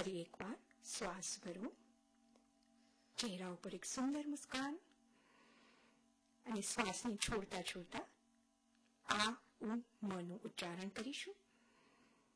ફરી એકવાર શ્વાસ ભરો, ચહેરા ઉપર એક સુંદર મુસ્કાન, અને શ્વાસને છોડતા છોડતા આ ઉ નું ઉચ્ચારણ કરીશું.